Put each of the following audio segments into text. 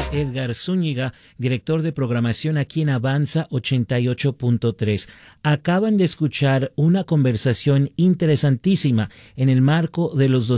Edgar Zúñiga, director de programación aquí en Avanza 88.3. Acaban de escuchar una conversación interesantísima en el marco de los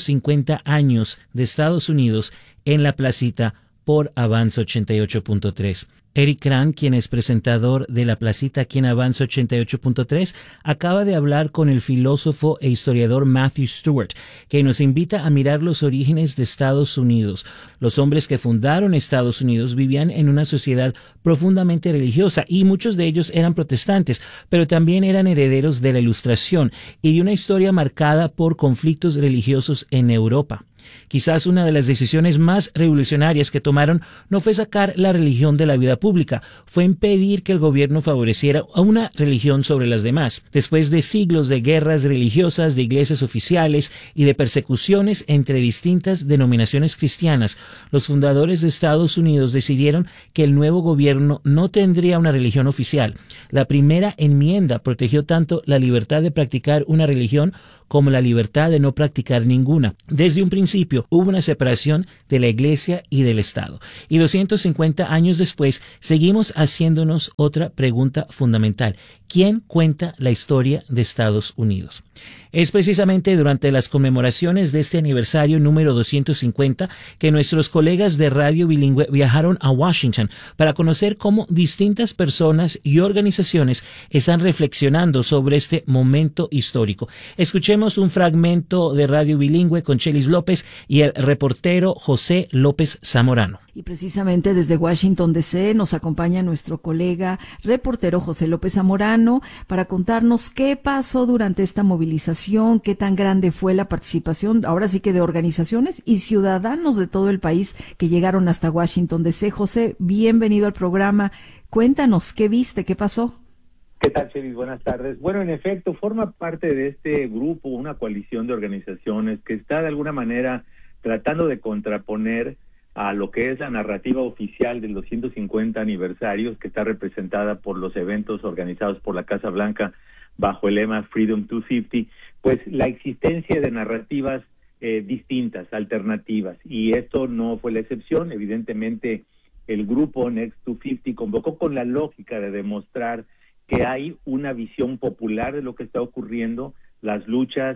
250 años de Estados Unidos en la placita por Avanza 88.3. Eric Krans, quien es presentador de La Placita aquí en Avanza 88.3, acaba de hablar con el filósofo e historiador Matthew Stewart, que nos invita a mirar los orígenes de Estados Unidos. Los hombres que fundaron Estados Unidos vivían en una sociedad profundamente religiosa y muchos de ellos eran protestantes, pero también eran herederos de la Ilustración y de una historia marcada por conflictos religiosos en Europa. Quizás una de las decisiones más revolucionarias que tomaron no fue sacar la religión de la vida pública, fue impedir que el gobierno favoreciera a una religión sobre las demás. Después de siglos de guerras religiosas, de iglesias oficiales y de persecuciones entre distintas denominaciones cristianas, los fundadores de Estados Unidos decidieron que el nuevo gobierno no tendría una religión oficial. La primera enmienda protegió tanto la libertad de practicar una religión como la libertad de no practicar ninguna. Desde un principio hubo una separación de la Iglesia y del Estado. Y 250 años después seguimos haciéndonos otra pregunta fundamental. ¿Quién cuenta la historia de Estados Unidos? Es precisamente durante las conmemoraciones de este aniversario número 250 que nuestros colegas de Radio Bilingüe viajaron a Washington para conocer cómo distintas personas y organizaciones están reflexionando sobre este momento histórico. Escuchemos un fragmento de Radio Bilingüe con Chelis López y el reportero José López Zamorano. Y precisamente desde Washington DC nos acompaña nuestro colega reportero José López Zamorano para contarnos qué pasó durante esta movilización, qué tan grande fue la participación, ahora sí que de organizaciones y ciudadanos de todo el país que llegaron hasta Washington DC. José, bienvenido al programa. Cuéntanos, ¿qué viste? ¿Qué pasó? ¿Qué tal, Chelis? Buenas tardes. Bueno, en efecto, forma parte de este grupo, una coalición de organizaciones que está de alguna manera tratando de contraponer a lo que es la narrativa oficial del 250 aniversarios, que está representada por los eventos organizados por la Casa Blanca bajo el lema Freedom 250, pues la existencia de narrativas distintas, alternativas, y esto no fue la excepción. Evidentemente, el grupo Next 250 convocó con la lógica de demostrar que hay una visión popular de lo que está ocurriendo, las luchas,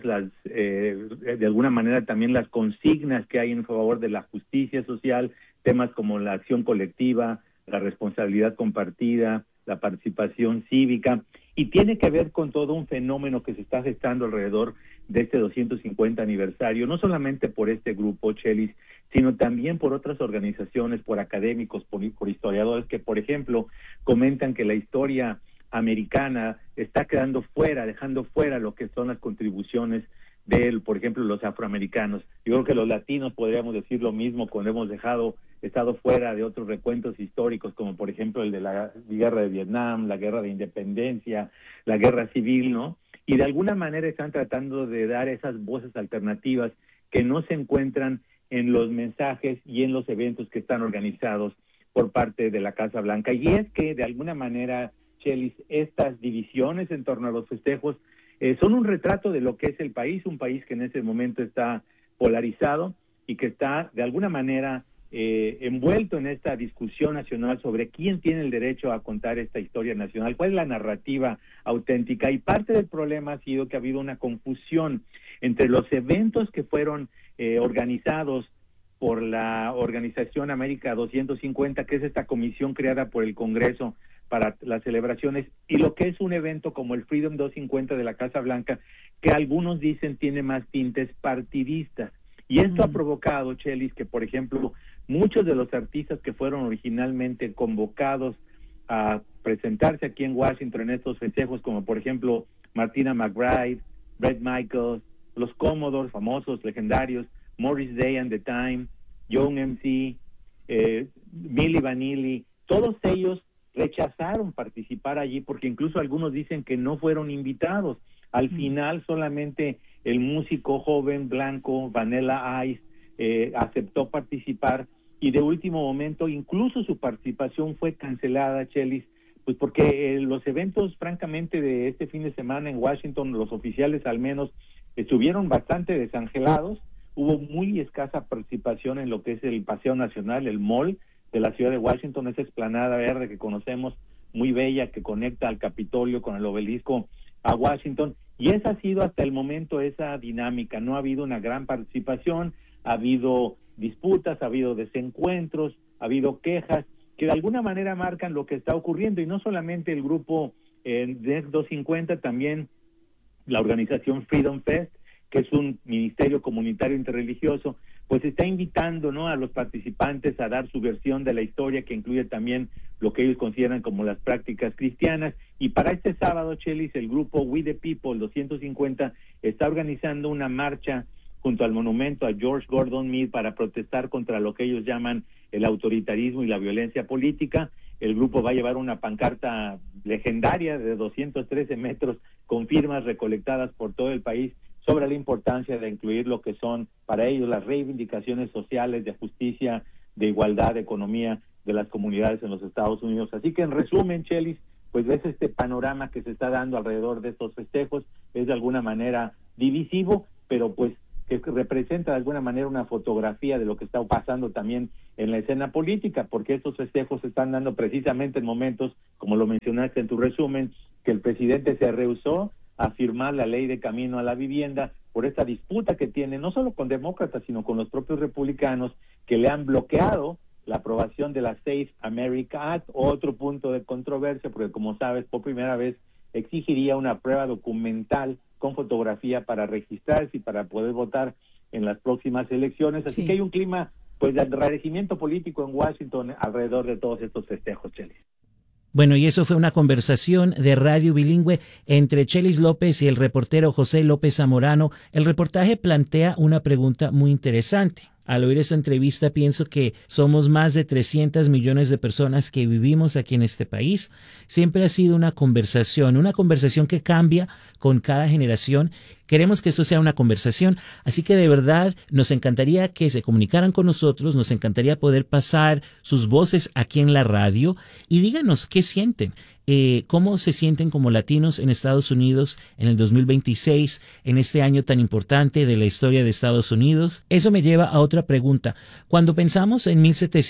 de alguna manera también las consignas que hay en favor de la justicia social, temas como la acción colectiva, la responsabilidad compartida, la participación cívica, y tiene que ver con todo un fenómeno que se está gestando alrededor de este 250 aniversario, no solamente por este grupo, Chelis, sino también por otras organizaciones, por académicos, por historiadores que, por ejemplo, comentan que la historia americana está quedando fuera, dejando fuera lo que son las contribuciones de, por ejemplo, los afroamericanos. Yo creo que los latinos podríamos decir lo mismo cuando hemos estado fuera de otros recuentos históricos, como por ejemplo el de la guerra de Vietnam, la guerra de independencia, la guerra civil, ¿no? Y de alguna manera están tratando de dar esas voces alternativas que no se encuentran en los mensajes y en los eventos que están organizados por parte de la Casa Blanca. Y es que de alguna manera, Chelis, estas divisiones en torno a los festejos son un retrato de lo que es el país, un país que en ese momento está polarizado y que está de alguna manera envuelto en esta discusión nacional sobre quién tiene el derecho a contar esta historia nacional, cuál es la narrativa auténtica. Y parte del problema ha sido que ha habido una confusión entre los eventos que fueron organizados por la Organización América 250, que es esta comisión creada por el Congreso para las celebraciones, y lo que es un evento como el Freedom 250 de la Casa Blanca, que algunos dicen tiene más tintes partidistas. Y esto ha provocado, Chelis, que por ejemplo, muchos de los artistas que fueron originalmente convocados a presentarse aquí en Washington en estos festejos, como por ejemplo Martina McBride, Bret Michaels, los Commodores, famosos, legendarios, Morris Day and the Time, Young MC, Milli Vanilli, todos ellos rechazaron participar allí porque incluso algunos dicen que no fueron invitados. Al final solamente el músico joven blanco Vanilla Ice aceptó participar, y de último momento incluso su participación fue cancelada, Chelis, pues porque los eventos francamente de este fin de semana en Washington, los oficiales al menos, estuvieron bastante desangelados. Hubo muy escasa participación en lo que es el Paseo Nacional, el Mall, de la ciudad de Washington, esa explanada verde que conocemos, muy bella, que conecta al Capitolio con el obelisco a Washington, y esa ha sido hasta el momento esa dinámica. No ha habido una gran participación, ha habido disputas, ha habido desencuentros, ha habido quejas que de alguna manera marcan lo que está ocurriendo, y no solamente el grupo DEC 250, también la organización Freedom Fest, que es un ministerio comunitario interreligioso, pues está invitando, ¿no?, a los participantes a dar su versión de la historia, que incluye también lo que ellos consideran como las prácticas cristianas. Y para este sábado, Chelis, el grupo We the People 250 está organizando una marcha junto al monumento a George Gordon Meade para protestar contra lo que ellos llaman el autoritarismo y la violencia política. El grupo va a llevar una pancarta legendaria de 213 metros con firmas recolectadas por todo el país sobre la importancia de incluir lo que son para ellos las reivindicaciones sociales de justicia, de igualdad, de economía de las comunidades en los Estados Unidos. Así que en resumen, Chelis, pues ves este panorama que se está dando alrededor de estos festejos, es de alguna manera divisivo, pero pues que representa de alguna manera una fotografía de lo que está pasando también en la escena política, porque estos festejos se están dando precisamente en momentos, como lo mencionaste en tu resumen, que el presidente se rehusó a firmar la ley de camino a la vivienda por esta disputa que tiene, no solo con demócratas, sino con los propios republicanos, que le han bloqueado la aprobación de la Safe America Act, otro punto de controversia, porque como sabes, por primera vez exigiría una prueba documental con fotografía para registrarse y para poder votar en las próximas elecciones. Así que hay un clima pues de enrarecimiento político en Washington alrededor de todos estos festejos, Chelis. Bueno, y eso fue una conversación de radio bilingüe entre Chelis López y el reportero José López Zamorano. El reportaje plantea una pregunta muy interesante. Al oír esta entrevista pienso que somos más de 300 millones de personas que vivimos aquí en este país. Siempre ha sido una conversación que cambia con cada generación. Queremos que esto sea una conversación, así que de verdad nos encantaría que se comunicaran con nosotros, nos encantaría poder pasar sus voces aquí en la radio y díganos qué sienten. ¿Cómo se sienten como latinos en Estados Unidos en el 2026, en este año tan importante de la historia de Estados Unidos? Eso me lleva a otra pregunta. Cuando pensamos en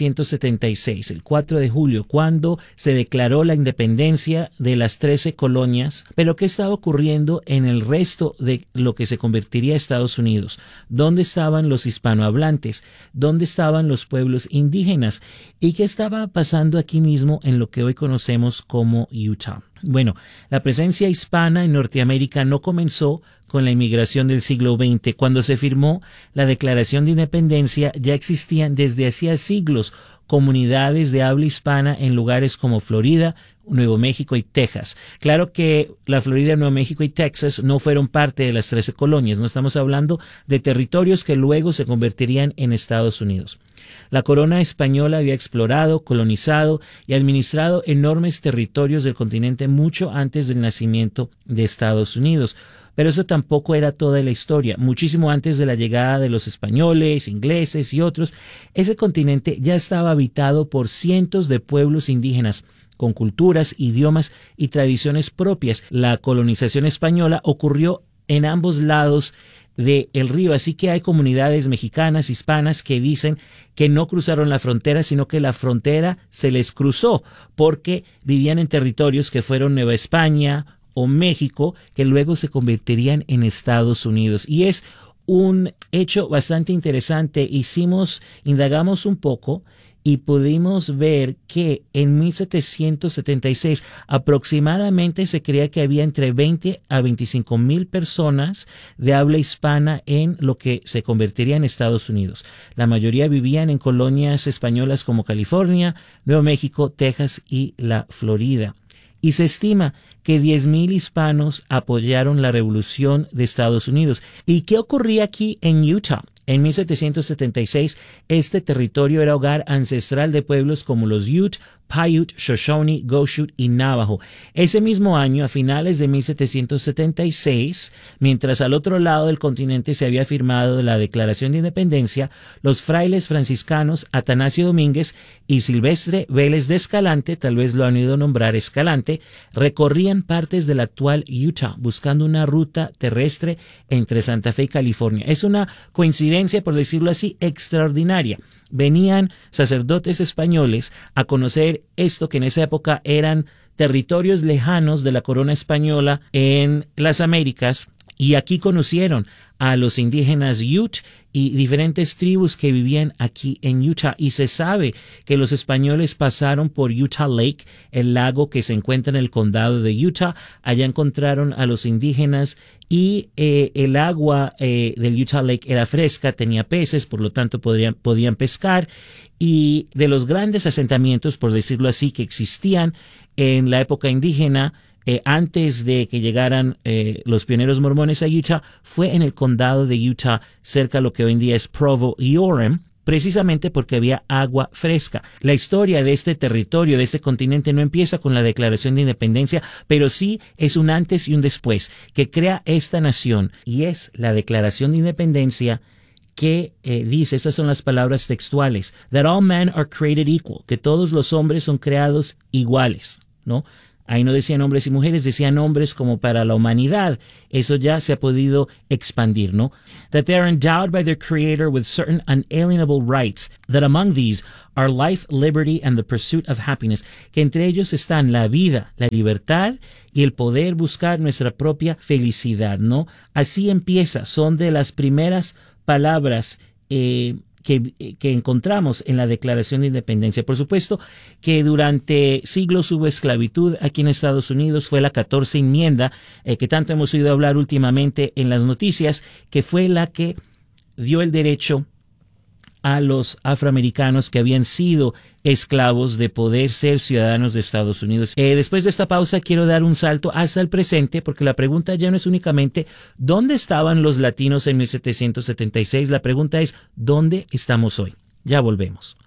1776, el 4 de julio, cuando se declaró la independencia de las 13 colonias, pero ¿qué estaba ocurriendo en el resto de lo que se convertiría Estados Unidos? ¿Dónde estaban los hispanohablantes? ¿Dónde estaban los pueblos indígenas? ¿Y qué estaba pasando aquí mismo en lo que hoy conocemos como Utah? Bueno, la presencia hispana en Norteamérica no comenzó con la inmigración del siglo XX. Cuando se firmó la Declaración de Independencia, ya existían desde hacía siglos comunidades de habla hispana en lugares como Florida, Nuevo México y Texas. Claro que la Florida, Nuevo México y Texas no fueron parte de las 13 colonias. No estamos hablando de territorios que luego se convertirían en Estados Unidos. La corona española había explorado, colonizado y administrado enormes territorios del continente mucho antes del nacimiento de Estados Unidos. Pero eso tampoco era toda la historia. Muchísimo antes de la llegada de los españoles, ingleses y otros, ese continente ya estaba habitado por cientos de pueblos indígenas con culturas, idiomas y tradiciones propias. La colonización española ocurrió en ambos lados del río, así que hay comunidades mexicanas, hispanas, que dicen que no cruzaron la frontera, sino que la frontera se les cruzó, porque vivían en territorios que fueron Nueva España o México, que luego se convertirían en Estados Unidos. Y es un hecho bastante interesante. Indagamos un poco y pudimos ver que en 1776 aproximadamente se creía que había entre 20 a 25 mil personas de habla hispana en lo que se convertiría en Estados Unidos. La mayoría vivían en colonias españolas como California, Nuevo México, Texas y la Florida. Y se estima que 10,000 hispanos apoyaron la revolución de Estados Unidos. ¿Y qué ocurría aquí en Utah? En 1776, este territorio era hogar ancestral de pueblos como los Ute, Paiute, Shoshone, Goshute y Navajo. Ese mismo año, a finales de 1776, mientras al otro lado del continente se había firmado la Declaración de Independencia, los frailes franciscanos Atanasio Domínguez y Silvestre Vélez de Escalante, tal vez lo han oído nombrar Escalante, recorrían partes del actual Utah buscando una ruta terrestre entre Santa Fe y California. Es una coincidencia coincidencia, por decirlo así, extraordinaria. Venían sacerdotes españoles a conocer esto que en esa época eran territorios lejanos de la corona española en las Américas, y aquí conocieron a los indígenas Ute y diferentes tribus que vivían aquí en Utah. Y se sabe que los españoles pasaron por Utah Lake, el lago que se encuentra en el condado de Utah. Allá encontraron a los indígenas y el agua del Utah Lake era fresca, tenía peces, por lo tanto podían pescar. Y de los grandes asentamientos, por decirlo así, que existían en la época indígena, antes de que llegaran los pioneros mormones a Utah, fue en el condado de Utah, cerca de lo que hoy en día es Provo y Orem, precisamente porque había agua fresca. La historia de este territorio, de este continente, no empieza con la Declaración de Independencia, pero sí es un antes y un después que crea esta nación, y es la Declaración de Independencia que dice, estas son las palabras textuales, that all men are created equal, que todos los hombres son creados iguales, ¿no? Ahí no decían hombres y mujeres, decían hombres como para la humanidad. Eso ya se ha podido expandir, ¿no? That they are endowed by their Creator with certain unalienable rights, that among these are life, liberty, and the pursuit of happiness. Que entre ellos están la vida, la libertad y el poder buscar nuestra propia felicidad, ¿no? Así empieza, son de las primeras palabras que encontramos en la Declaración de Independencia. Por supuesto que durante siglos hubo esclavitud aquí en Estados Unidos. Fue la 14ª enmienda que tanto hemos oído hablar últimamente en las noticias, que fue la que dio el derecho a los afroamericanos que habían sido esclavos de poder ser ciudadanos de Estados Unidos. Después de esta pausa quiero dar un salto hasta el presente, porque la pregunta ya no es únicamente ¿dónde estaban los latinos en 1776? La pregunta es ¿dónde estamos hoy? Ya volvemos.